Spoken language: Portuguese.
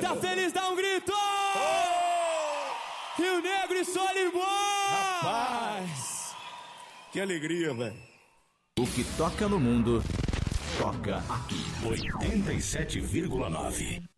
Tá feliz, dá um grito! Rio Negro e Solimões! Rapaz! Que alegria, velho. O que toca no mundo, toca aqui. 87,9.